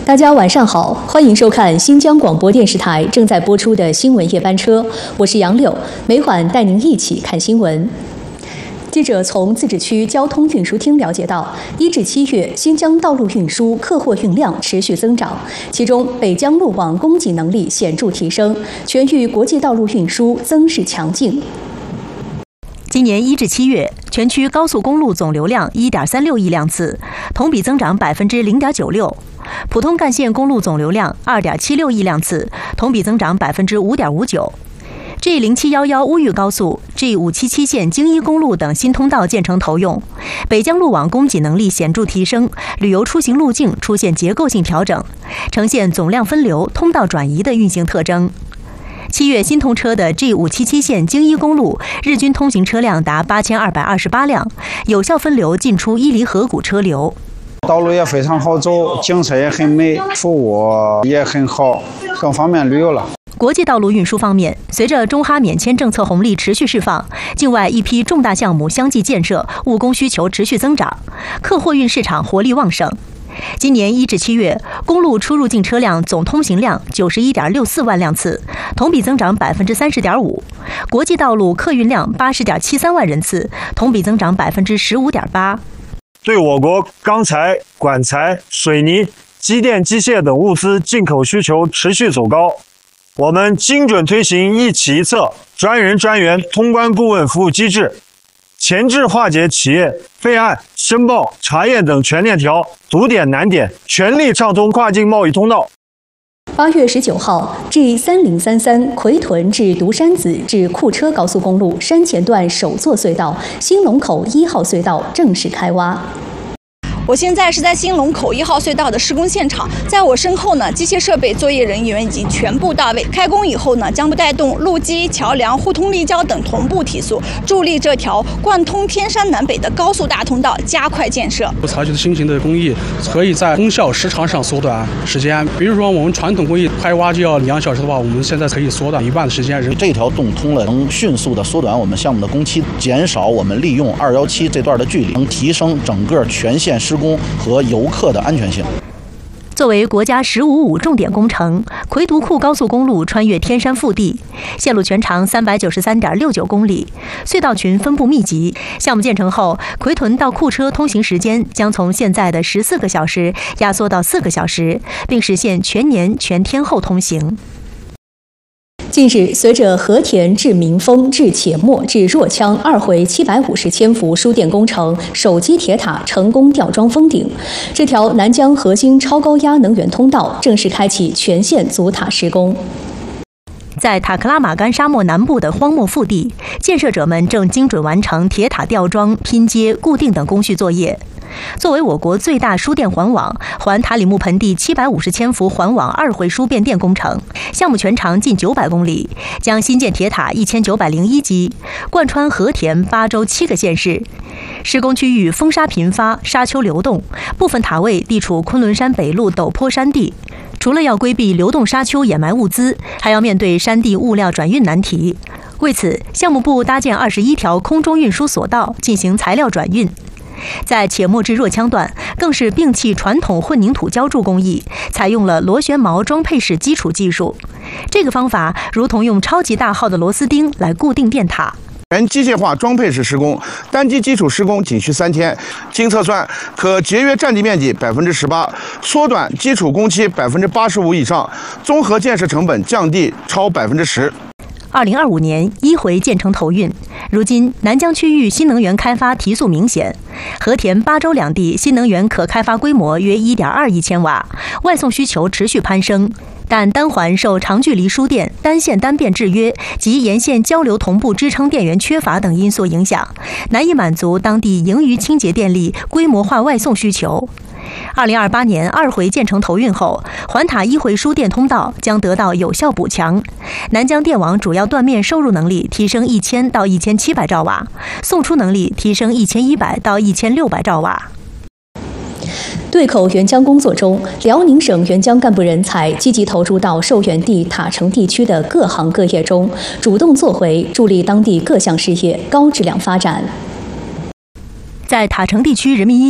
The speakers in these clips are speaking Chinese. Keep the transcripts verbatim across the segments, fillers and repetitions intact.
大家晚上好，欢迎收看新疆广播电视台正在播出的新闻夜班车，我是杨柳，每晚带您一起看新闻。记者从自治区交通运输厅了解到，一至七月，新疆道路运输客货运量持续增长，其中北疆路网供给能力显著提升，全域国际道路运输增势强劲。 今年一至七月，全区高速公路总流量 一点三六亿辆次，同比增长 百分之零点九六；普通干线公路总流量 二点七六亿辆次，同比增长 百分之五点五九。G 零七一一乌豫高速、G 五七七线京一公路等新通道建成投用，北疆路网供给能力显著提升，旅游出行路径出现结构性调整，呈现总量分流、通道转移的运行特征。七月新通车的 G 五七七线京一公路日均通行车辆达八千二百二十八辆，有效分流进出伊犁河谷车流。 道路也非常好走，景色也很美，服务也很好，更方便旅游了。 国际道路运输方面，随着中哈免签政策红利持续释放，境外一批重大项目相继建设，务工需求持续增长，客货运市场活力旺盛。今年一至七月，公路出入境车辆总通行量九十一点六四万辆次，同比增长百分之三十点五；国际道路客运量八十点七三万人次，同比增长百分之十五点八。 对我国钢材、管材、水泥、机电机械等物资进口需求持续走高，我们精准推行一企一策、专人专员通关顾问服务机制，前置化解企业备案、申报、查验等全链条，堵点难点，全力畅通跨境贸易通道。 八月十九号 ，G 三零三三奎屯至独山子至库车高速公路山前段首座隧道新龙口一号隧道正式开挖。 我现在是在新龙口一号隧道的施工现场，在我身后呢，机械设备、作业人员已经全部到位。开工以后呢，将带动路基、桥梁、互通立交等同步提速，助力这条贯通天山南北的高速大通道加快建设。 采取的新型的工艺，可以在功效时长上缩短时间。比如说，我们传统工艺开挖就要两小时的话，我们现在可以缩短一半的时间。 这条洞通了，能迅速的缩短我们项目的工期，减少我们利用二一七这段的距离，能提升整个全线施工和游客的安全性。 作为国家“十五五”重点工程，奎独库高速公路穿越天山腹地，线路全长三百九十三点六九公里，隧道群分布密集。项目建成后，奎屯到库车通行时间将从现在的十四个小时压缩到四个小时，并实现全年全天候通行。 近日，随着和田至民丰至且末至若羌二回七百五十千伏输电工程手机铁塔成功吊装封顶，这条南疆核心超高压能源通道正式开启全线阻塔施工。 在塔克拉玛干沙漠南部的荒漠腹地，建设者们正精准完成铁塔吊装、拼接、固定等工序作业。作为我国最大输电环网环塔里木盆地七百五十千伏环网二回输变电工程，项目全长近九百公里，将新建铁塔一千九百零一基，贯穿和田、巴州七个县市。施工区域风沙频发，沙丘流动，部分塔位地处昆仑山北麓陡坡山地。除了要规避流动沙丘掩埋物资，还要面对山地物料转运难题。为此，项目部搭建二十一条空中运输索道进行材料转运。在且末至若羌段，更是摒弃传统混凝土浇筑工艺，采用了螺旋锚装配式基础技术。这个方法如同用超级大号的螺丝钉来固定电塔。 全机械化装配式施工，单机基础施工仅需三天，经测算可节约占地面积百分之十八，缩短基础工期百分之八十五以上，综合建设成本降低超百分之十。 二零二五年一回建成投运，如今南疆区域新能源开发提速明显，和田、巴州两地新能源可开发规模约 一点二亿千瓦，外送需求持续攀升。但单环受长距离输电、单线单变制约及沿线交流同步支撑电源缺乏等因素影响，难以满足当地盈余清洁电力规模化外送需求。二零二八年二回建成投运后，环塔一回输电通道将得到有效补强，南疆电网主要断面收入能力提升一千到一千七百兆瓦，送出能力提升一千一百到一千六百兆瓦。 对口援疆工作中，辽宁省援疆干部人才积极投入到受援地塔城地区的各行各业中，主动作为，助力当地各项事业高质量发展。 在塔城地区人民医院，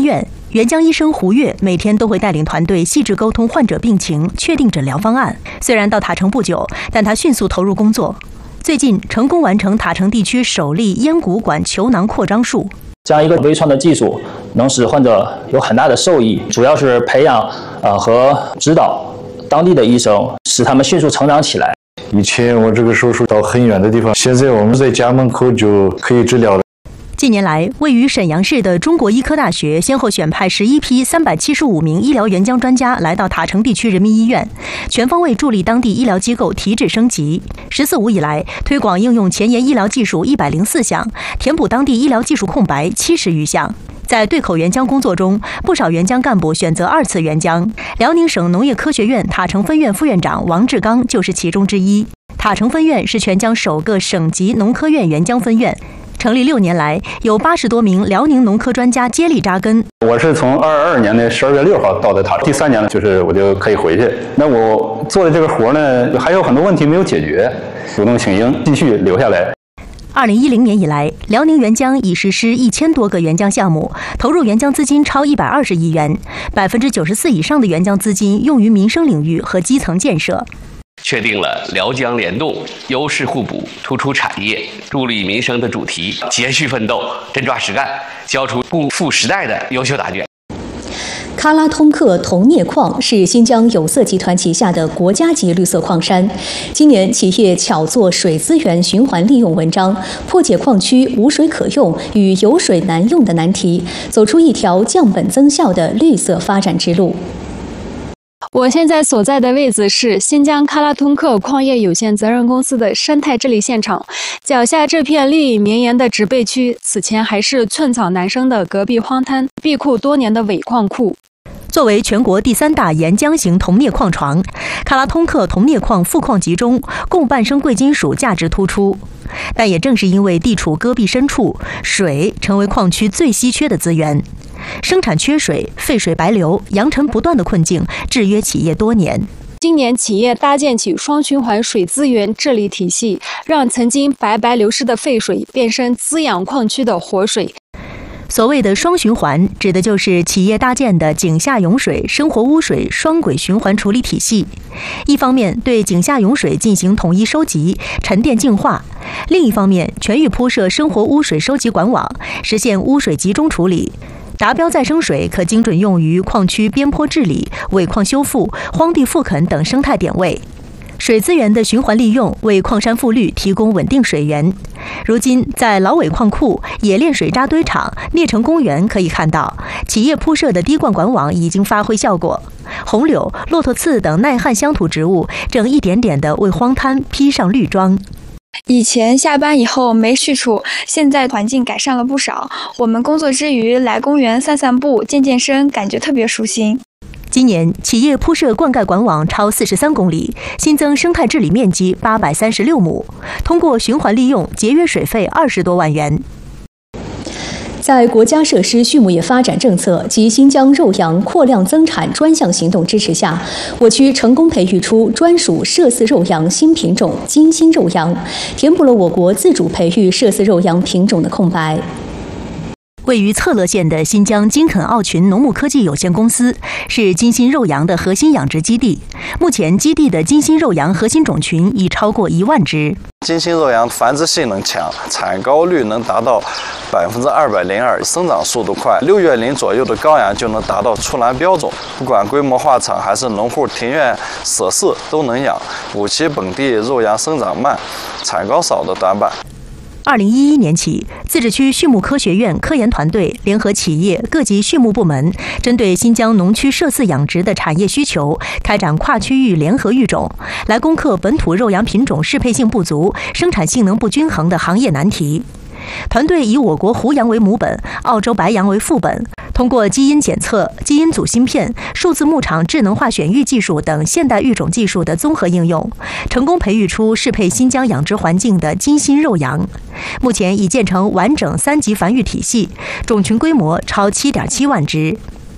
援疆医生胡月每天都会带领团队细致沟通患者病情，确定诊疗方案。虽然到塔城不久，但他迅速投入工作。最近成功完成塔城地区首例咽骨管球囊扩张术。 这样一个微创的技术能使患者有很大的受益，主要是培养呃和指导当地的医生，使他们迅速成长起来。 以前我这个手术到很远的地方，现在我们在家门口就可以治疗了。 近年来，位于沈阳市的中国医科大学先后选派十一批三百七十五名医疗援疆专家来到塔城地区人民医院，全方位助力当地医疗机构提质升级。十四五以来，推广应用前沿医疗技术一百零四项，填补当地医疗技术空白七十余项。在对口援疆工作中，不少援疆干部选择二次援疆。辽宁省农业科学院塔城分院副院长王志刚就是其中之一。塔城分院是全疆首个省级农科院援疆分院。成立六年来，有八十多名辽宁农科专家接力扎根。 我是从二二年的十二月六号到的塔城，第三年呢，就是我就可以回去。那我做的这个活呢，还有很多问题没有解决，主动请缨，继续留下来。 二零一零年以来，辽宁援疆已实施一千多个援疆项目，投入援疆资金超一百二十亿元，百分之九十四以上的援疆资金用于民生领域和基层建设。 确定了辽疆联动、优势互补、突出产业、助力民生的主题，节续奋斗，真抓实干，交出不负时代的优秀答卷。 喀拉通克铜镍矿是新疆有色集团旗下的国家级绿色矿山。今年，企业巧做水资源循环利用文章，破解矿区无水可用与有水难用的难题，走出一条降本增效的绿色发展之路。 我现在所在的位置是新疆喀拉通克矿业有限责任公司的生态治理现场。脚下这片绿意绵延的植被区，此前还是寸草难生的戈壁荒滩，闭库多年的伪矿库。 作为全国第三大沿江型铜镍矿床，喀拉通克铜镍矿富矿集中，供半生贵金属价值突出。但也正是因为地处戈壁深处，水成为矿区最稀缺的资源。生产缺水、废水白流、扬尘不断的困境制约企业多年。 今年，企业搭建起双循环水资源治理体系，让曾经白白流失的废水变成滋养矿区的活水。 所谓的双循环，指的就是企业搭建的井下涌水、生活污水双轨循环处理体系。一方面对井下涌水进行统一收集、沉淀净化，另一方面全域铺设生活污水收集管网，实现污水集中处理。达标再生水可精准用于矿区边坡治理、伪矿修复、荒地复垦等生态点位。水资源的循环利用为矿山复绿提供稳定水源。如今，在老尾矿库、冶炼水渣堆场、聂城公园可以看到，企业铺设的滴灌管网已经发挥效果。红柳、骆驼刺等耐旱乡土植物正一点点地为荒滩披上绿装。 以前下班以后没去处，现在环境改善了不少。我们工作之余来公园散散步、健健身，感觉特别舒心。 今年，企业铺设灌溉管网超四十三公里，新增生态治理面积八百三十六亩，通过循环利用节约水费二十多万元。 在国家设施畜牧业发展政策及新疆肉羊扩量增产专项行动支持下，我区成功培育出专属麝饲肉羊新品种金星肉羊，填补了我国自主培育麝饲肉羊品种的空白。 位于策勒县的新疆金肯奥群农牧科技有限公司是金星肉羊的核心养殖基地。目前，基地的金星肉羊核心种群已超过一万只。 金星肉羊繁殖性能强，产高率能达到百分之二百零二，生长速度快，六月龄左右的羔羊就能达到出栏标种。不管规模化场还是农户庭院舍饲都能养。五期本地肉羊生长慢、产高少的短板。 二零一一年起，自治区畜牧科学院科研团队联合企业、各级畜牧部门，针对新疆农区麝饲养殖的产业需求，开展跨区域联合育种，来攻克本土肉羊品种适配性不足、生产性能不均衡的行业难题。团队以我国胡羊为母本，澳洲白羊为副本，通过基因检测、基因组芯片、数字牧场智能化选育技术等现代育种技术的综合应用，成功培育出适配新疆养殖环境的金星肉羊。目前已建成完整三级繁育体系，种群规模超七点七万只。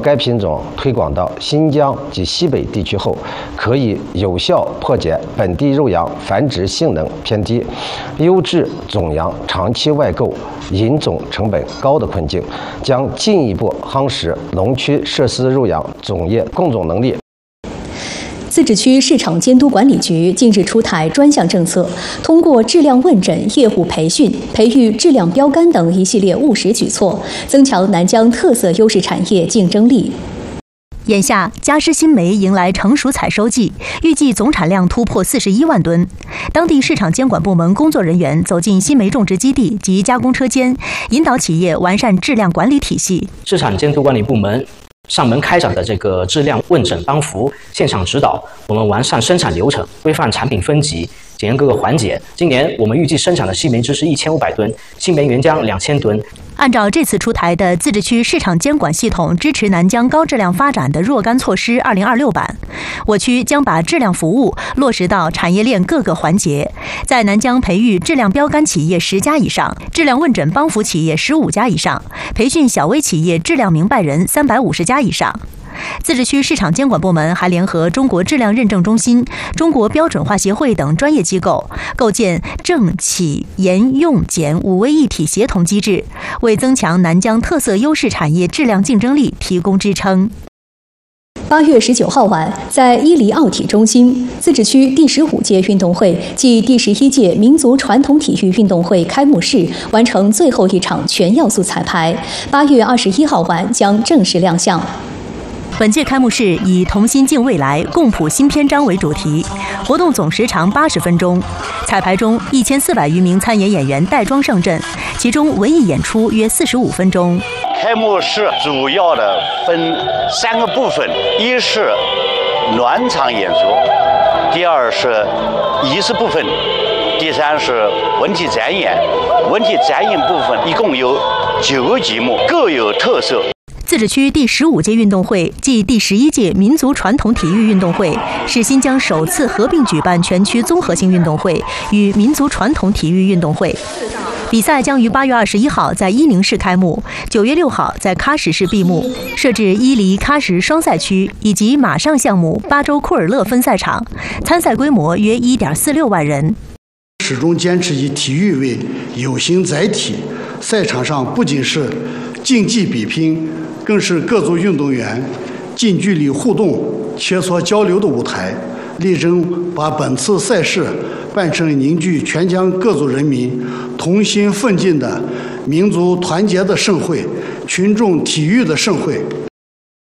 该品种推广到新疆及西北地区后，可以有效破解本地肉羊繁殖性能偏低、优质种羊长期外购、引种成本高的困境，将进一步夯实农区设施肉羊种业供种能力。 自治区市场监督管理局近日出台专项政策，通过质量问诊、业务培训、培育质量标杆等一系列务实举措，增强南疆特色优势产业竞争力。 眼下，嘉施新梅迎来成熟采收季，预计总产量突破四十一万吨。当地市场监管部门工作人员走进新梅种植基地及加工车间，引导企业完善质量管理体系。 市场监督管理部门上门开展的这个质量问诊帮扶、现场指导，我们完善生产流程，规范产品分级，检验各个环节。今年我们预计生产的西梅汁是一千五百吨，新梅原浆两千吨。 按照这次出台的自治区市场监管系统支持南疆高质量发展的若干措施二零二六版，我区将把质量服务落实到产业链各个环节，在南疆培育质量标杆企业十家以上，质量问诊帮扶企业十五家以上，培训小微企业质量明白人三百五十家以上。自治区市场监管部门还联合中国质量认证中心、中国标准化协会等专业机构，构建政企研用检五位一体协同机制，为增强南疆特色优势产业质量竞争力提供支撑。 八月十九号晚，在伊犁奥体中心，自治区第十五届运动会暨第十一届民族传统体育运动会开幕式完成最后一场全要素彩排，八月二十一号晚将正式亮相。 本届开幕式以“同心敬未来，共谱新篇章”为主题，活动总时长八十分钟。彩排中，一千四百余名参演演员带妆上阵，其中文艺演出约四十五分钟。 开幕式主要的分三个部分，一是暖场演出，第二是仪式部分，第三是文体展演。文体展演部分一共有九个节目，各有特色。 自治区第十五届运动会暨第十一届民族传统体育运动会是新疆首次合并举办全区综合性运动会与民族传统体育运动会。比赛将于八月二十一号在伊宁市开幕，九月六号在喀什市闭幕，设置伊犁喀什双赛区以及马上项目巴州库尔勒分赛场，参赛规模约 一点四六万人。 始终坚持以体育为有形载体，赛场上不仅是竞技比拼，更是各族运动员近距离互动、切磋交流的舞台，力争把本次赛事办成凝聚全疆各族人民同心奋进的民族团结的盛会、群众体育的盛会。